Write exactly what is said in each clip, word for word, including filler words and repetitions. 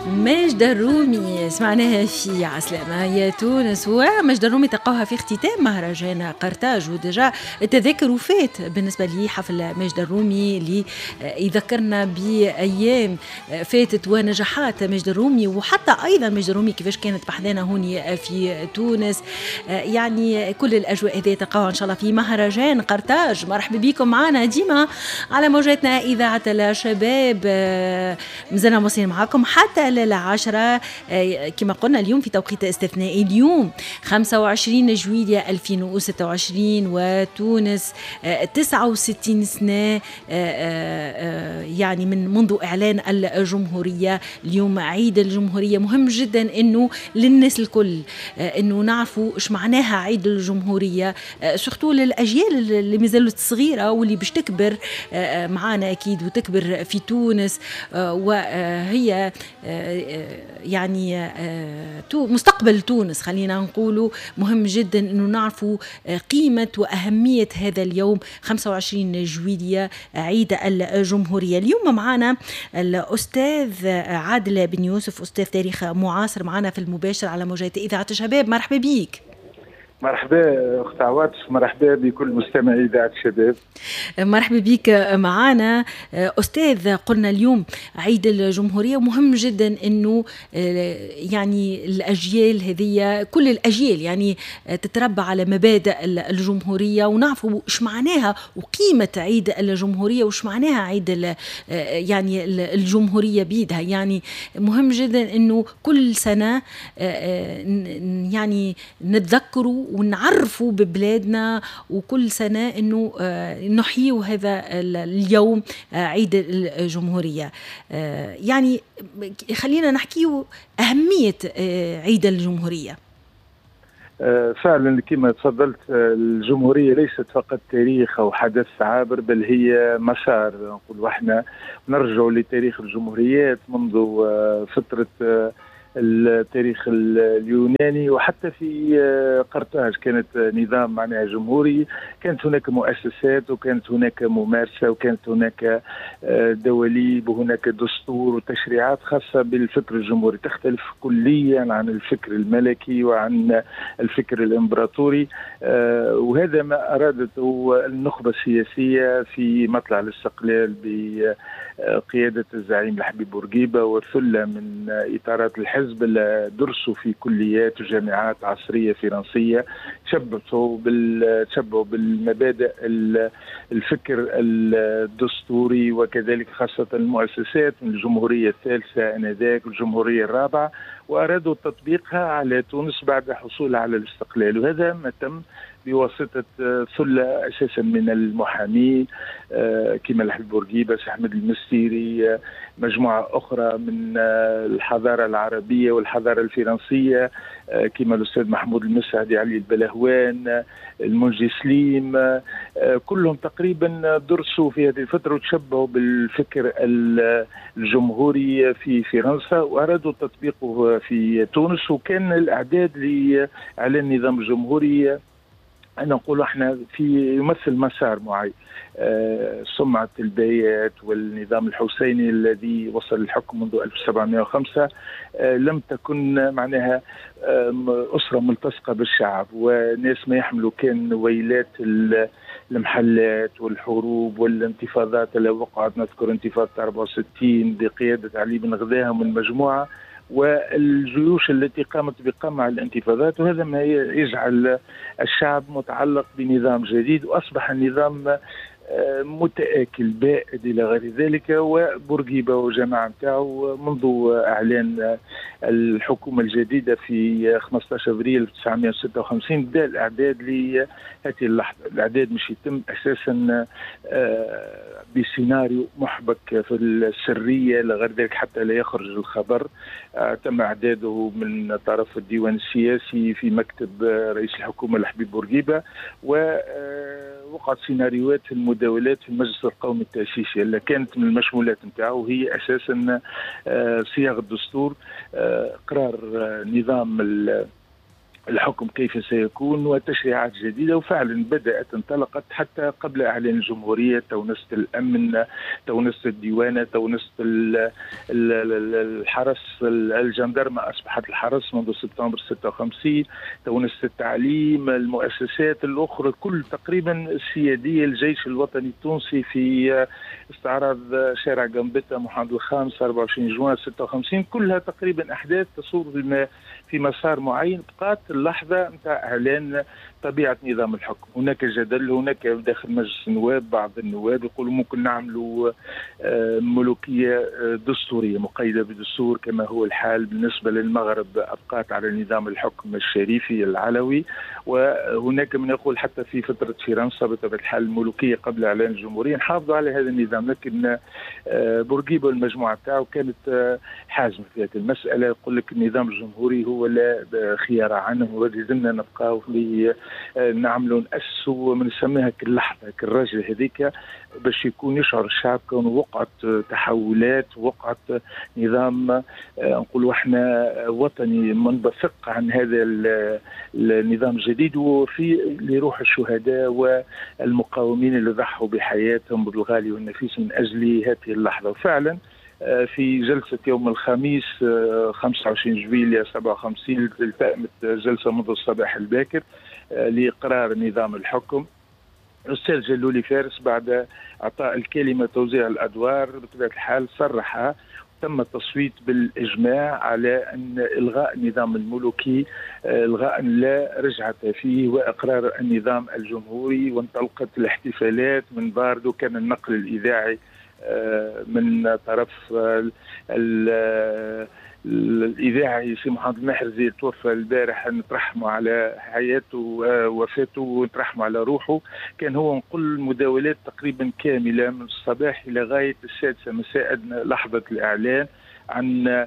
ماجدة الرومي سمعناها في عسلامة يا تونس، وماجدة الرومي تلقاوها في اختتام مهرجان قرطاج، ودجا التذاكر وفات بالنسبة لي حفل ماجدة الرومي اللي يذكرنا بأيام فاتت ونجاحات ماجدة الرومي، وحتى أيضا ماجدة الرومي كيفاش كانت بحذانا هوني في تونس. يعني كل الأجواء هذه تلقاوها إن شاء الله في مهرجان قرطاج. مرحبا بكم معنا ديما على موجاتنا إذاعة الشباب، مازلنا موصلين معاكم حتى للعشرة كما قلنا اليوم في توقيت استثنائي. اليوم خمسة وعشرين جويلية ألفين وستة وعشرين وتونس تسعة وستين سنة يعني من منذ إعلان الجمهورية. اليوم عيد الجمهورية، مهم جدا إنه للناس الكل إنه نعرفوا إيش معناها عيد الجمهورية، سورتو للأجيال اللي مازالت صغيرة واللي باش تكبر معانا أكيد وتكبر في تونس، وهي يعني مستقبل تونس. خلينا نقوله مهم جدا إنه نعرفوا قيمة وأهمية هذا اليوم خمسة وعشرين جويلية عيد الجمهورية. اليوم معنا الأستاذ عادل بن يوسف، أستاذ تاريخ معاصر، معنا في المباشر على موجات إذاعة الشباب. مرحبا بيك. مرحبا أخت عواطف، مرحبا بكل مستمعي إذاعة الشباب. مرحبا بك معنا أستاذ. قلنا اليوم عيد الجمهورية، ومهم جدا أنه يعني الأجيال هذه كل الأجيال يعني تتربى على مبادئ الجمهورية، ونعرفوا إيش معناها وقيمة عيد الجمهورية وإيش معناها عيد يعني الجمهورية بيدها. يعني مهم جدا أنه كل سنة يعني نتذكروا ونعرفوا ببلادنا، وكل سنة إنه نحيي هذا اليوم عيد الجمهورية. يعني خلينا نحكي أهمية عيد الجمهورية. فعلا كما تفضلت، الجمهورية ليست فقط تاريخ أو حدث عابر، بل هي مسار. نقول وإحنا نرجع لتاريخ الجمهوريات منذ فترة التاريخ اليوناني، وحتى في قرطاج كانت نظام معناها جمهوري، كانت هناك مؤسسات وكانت هناك ممارسة وكانت هناك دواليب وهناك دستور وتشريعات خاصة بالفكر الجمهوري، تختلف كليا عن الفكر الملكي وعن الفكر الإمبراطوري. وهذا ما أرادته النخبة السياسية في مطلع الاستقلال بقيادة الزعيم الحبيب بورقيبة وثلة من إطارات الحزب اللي درسوا في كليات وجامعات عصرية فرنسية، تشبثوا بال تشبثوا بالمبادئ الفكر الدستوري، وكذلك خاصة المؤسسات من الجمهورية الثالثة آنذاك والجمهورية الرابعة، وأرادوا تطبيقها على تونس بعد حصولها على الاستقلال. وهذا ما تم بواسطة ثلة أساسا من المحامين كما الحبيب بورقيبة، سي أحمد المستيري، مجموعة أخرى من الحضارة العربية والحضارة الفرنسية كما الأستاذ محمود المسعدي، علي البلهوان، المنجي سليم، كلهم تقريبا درسوا في هذه الفترة وتشبهوا بالفكر الجمهوري في فرنسا وأرادوا تطبيقه في تونس. وكان الإعداد لإعلان النظام الجمهوري أنا نقول احنا في يمثل مسار معين. آه سمعة البيات والنظام الحسيني الذي وصل الحكم منذ ألف وسبعمائة وخمسة آه لم تكن معناها آه أسرة ملتصقة بالشعب، وناس ما يحملوا كان ويلات المحلات والحروب والانتفاضات اللي وقعت. نذكر انتفاضة أربعة وستين بقيادة علي بن غذاهم والمجموعة، والجيوش التي قامت بقمع الانتفاضات، وهذا ما يجعل الشعب متعلق بنظام جديد، وأصبح النظام متآكل بائد إلى غير ذلك. وبورقيبة وجماعة نتاعو منذ إعلان الحكومة الجديدة في خمسة عشر أبريل ألف وتسعمائة وستة وخمسين بدأ الإعداد لهذه اللحظة. الإعداد مش يتم أساسا بسيناريو محبك في السرية لغير ذلك حتى لا يخرج الخبر. تم إعداده من طرف الديوان السياسي في مكتب رئيس الحكومة الحبيب بورقيبة، ووقعت سيناريوهات المداولات في المجلس القومي التأسيسي اللي كانت من المشمولات نتاعو هي أساسا صياغة الدستور، إقرار نظام الحكم كيف سيكون وتشريعات جديدة. وفعلا بدأت انطلقت حتى قبل إعلان الجمهورية، تونسة الأمن، تونسة الديوانة، تونسة الحرس، الجندرمة أصبحت الحرس منذ سبتمبر ستة وخمسين، تونسة التعليم، المؤسسات الأخرى كل تقريبا السيادية، الجيش الوطني التونسي في استعراض شارع جنبتة محمد الخامس أربعة وعشرين جوان ستة وخمسين، كلها تقريبا أحداث تصور في مسار معين. بقات اللحظة نتاع إعلان طبيعة نظام الحكم. هناك جدل، هناك داخل مجلس النواب بعض النواب يقولوا ممكن نعملوا ملوكية دستورية مقيدة بدستور كما هو الحال بالنسبة للمغرب، أبقات على نظام الحكم الشريفي العلوي. وهناك من يقول حتى في فترة فرنسا بطبيعة الحال الملوكية قبل إعلان الجمهورية نحافظوا على هذا النظام. لكن بورقيبة والمجموعة تاعو كانت حازمة في هذه المسألة، يقول لك النظام الجمهوري هو لا خيار عنه ولازمنا نبقاو في نعملوا نأسسوا بنسميها كاللحظة كالرجل هذيك باش يكون يشعر الشعب كون وقعت تحولات، وقعت نظام نقولوا احنا وطني منبثق عن هذا النظام الجديد، وفي لروح الشهداء والمقاومين اللي ضحوا بحياتهم بالغالي والنفيس من اجل هذه اللحظة. وفعلا في جلسة يوم الخميس خمسة وعشرين جويلية سبعة وخمسين التأمت جلسة منذ الصباح الباكر لإقرار نظام الحكم. الأستاذ جلولي فارس بعد إعطاء الكلمة توزيع الأدوار بطبيعة الحال صرح تم التصويت بالإجماع على أن إلغاء النظام الملوكي إلغاء لا رجعة فيه وإقرار النظام الجمهوري. وانطلقت الاحتفالات من باردو، كان النقل الإذاعي من طرف الإذاعي سي محمد المحرزي توفى البارح، نترحموا على حياته ووفاته ونترحموا على روحه. كان هو نقول مداولات تقريبا كاملة من الصباح إلى غاية السادسة مساء لحظة الإعلان عن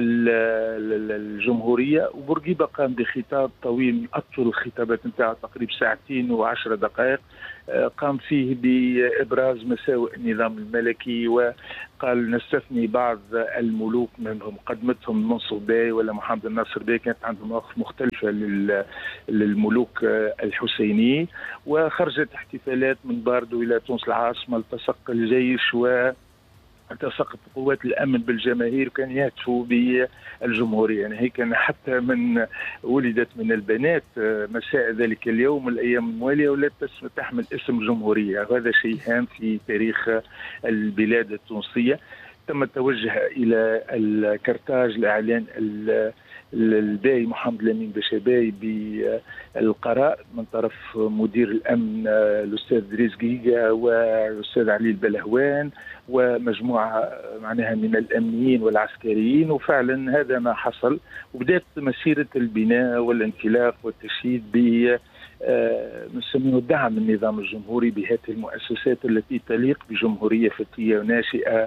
الجمهورية. وبورقيبة قام بخطاب طويل من أطول الخطابات نتاعو تقريبا ساعتين وعشر دقائق، قام فيه بإبراز مساوئ النظام الملكي، وقال نستثني بعض الملوك منهم قدمتهم المنصور باي ولا محمد الناصر باي كانت عندهم مواقف مختلفة للملوك الحسينيين. وخرجت احتفالات من باردو إلى تونس العاصمة، التصق الجيش و التصقت قوات الامن بالجماهير وكان يهتفوا بالجمهوريه. يعني هي كان حتى من ولدت من البنات مساء ذلك اليوم الايام المواليه ولات تحمل اسم جمهوريه، وهذا شيء هام في تاريخ البلاد التونسيه. تم التوجه الى الكرتاج لاعلان الباي محمد الامين بشباي بالقراء من طرف مدير الامن الاستاذ دريس قيقا والاستاذ علي البلهوان ومجموعه معناها من الامنيين والعسكريين. وفعلا هذا ما حصل، وبدات مسيره البناء والانطلاق والتشييد ب نسميه دعم النظام الجمهوري بهذه المؤسسات التي تليق بجمهورية فتية وناشئة،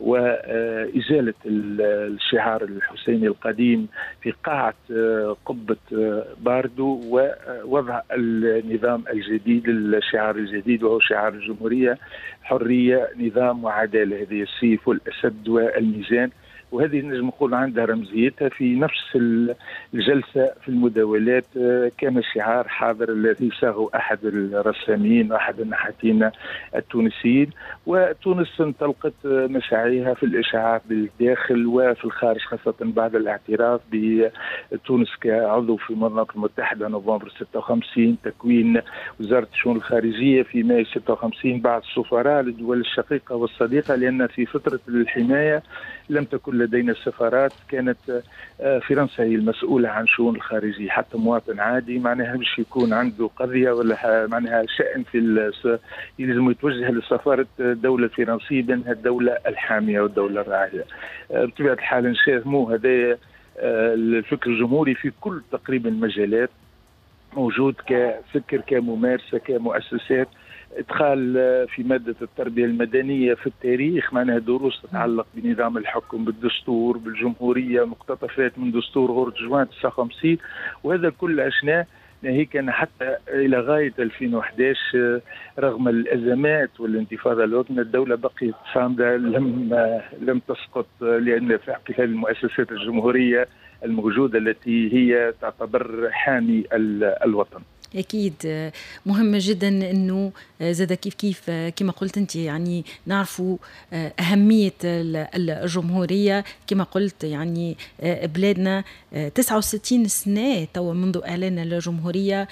وإزالة الشعار الحسيني القديم في قاعة قبة باردو ووضع النظام الجديد الشعار الجديد وهو شعار الجمهورية: حرية نظام وعدالة. هذه السيف والأسد والميزان، وهذه نجم نقول عندها رمزيتها. في نفس الجلسة في المداولات كان الشعار حاضر الذي صاغه أحد الرسامين وأحد النحاتين التونسيين. وتونس انطلقت مساعيها في الإشاعات بالداخل وفي الخارج، خاصة بعد الاعتراف بتونس كعضو في المنظمة المتحدة نوفمبر ستة وخمسين، تكوين وزارة الشؤون الخارجية في مايو ستة وخمسين بعد السفراء للدول الشقيقة والصديقة، لأن في فترة الحماية لم تكن لدينا السفارات، كانت فرنسا هي المسؤولة عن شؤون الخارجية. حتى مواطن عادي معناها مش يكون عنده قضية ولا معناها شأن في يلزم يتوجه لسفارة الدولة الفرنسية بأنها الدولة الحامية والدولة الراعية. بطبيعة الحال نشاهموا هذا الفكر الجمهوري في كل تقريبا المجالات موجود كفكر كممارسة كمؤسسات. ادخال في ماده التربيه المدنيه في التاريخ، معناها دروس تتعلق بنظام الحكم بالدستور بالجمهوريه، مقتطفات من دستور غورة جوان تسعة وخمسين، وهذا كل عشناه ناهيك أن حتى إلى غاية ألفين وأحد عشر رغم الأزمات والانتفاضة الوطنية الدولة بقيت صامدة، لم لم تسقط، لأن في حقيقة المؤسسات الجمهورية الموجودة التي هي تعتبر حامي الوطن. أكيد مهم جدا أنه زاد كيف كيف كما قلت أنت، يعني نعرفوا أهمية الجمهورية. كما قلت يعني بلادنا تسعة وستين سنة تو منذ إعلان الجمهورية،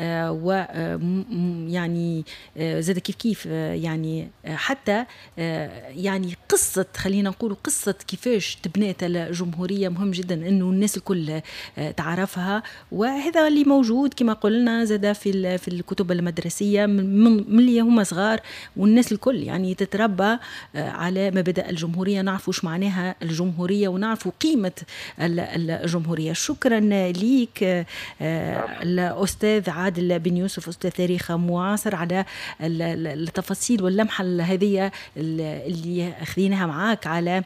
ويعني زاد كيف كيف يعني حتى يعني قصة، خلينا نقول قصة كيفاش تبنيت الجمهورية مهم جدا أنه الناس الكل تعرفها، وهذا اللي موجود كما قلنا زاد في في الكتب المدرسية من اللي هم صغار، والناس الكل يعني تتربى على مبادئ الجمهورية، نعرفوا ايش معناها الجمهورية ونعرفوا قيمة الجمهورية. شكرا ليك الأستاذ عادل بن يوسف، أستاذ تاريخ معاصر، على التفاصيل واللمحة هذه اللي أخذيناها معاك على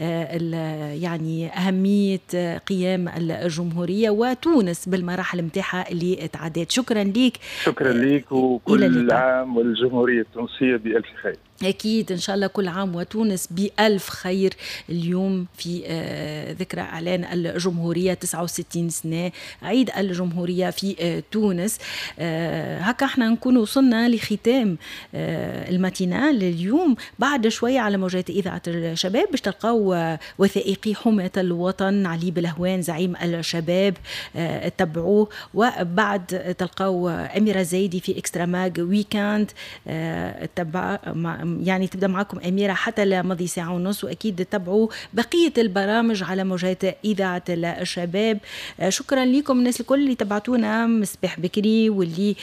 يعني أهمية قيام الجمهورية وتونس بالمراحل متاعها اللي تعدت. شكرا ليك. شكرا ليك، وكل عام والجمهورية التونسية بألف خير. أكيد إن شاء الله كل عام وتونس بألف خير. اليوم في ذكرى إعلان الجمهورية تسعة وستين سنة، عيد الجمهورية في تونس. هكا احنا نكون وصلنا لختام الماتينال اليوم. بعد شوية على موجات إذاعة الشباب باش تلقاو وثائقي حماة الوطن علي بلهوان زعيم الشباب، تبعوه. وبعد تلقاو أميرة زايدي في إكسترا ماج ويكاند، تبع يعني تبدأ معكم أميرة حتى لمضي ساعة ونص. وأكيد تتابعوا بقية البرامج على موجات إذاعة الشباب. شكرا لكم الناس الكل اللي تبعتونا مصباح بكري، واللي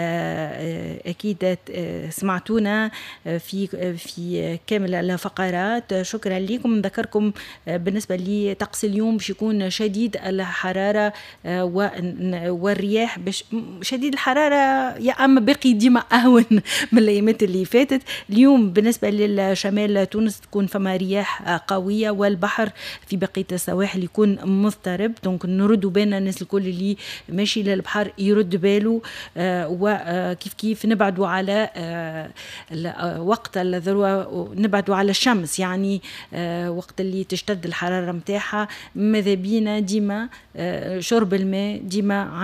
أكيد سمعتونا في في كامل الفقرات. شكرا لكم. نذكركم بالنسبة لي طقس اليوم باش يكون شديد الحرارة والرياح، شديد الحرارة يا أما بقي ديما أهون من الأيامات اللي فاتت. اليوم بالنسبة للشمال تونس تكون فما رياح قوية، والبحر في بقية السواحل يكون مضطرب. دونك نردوا بالنا الناس الكل اللي ماشي للبحر يرد باله. آه وكيف كيف نبعدوا على آه وقت الذروة، نبعدوا على الشمس، يعني آه وقت اللي تشتد الحرارة متاعها. ماذا بينا ديما آه شرب الماء، ديما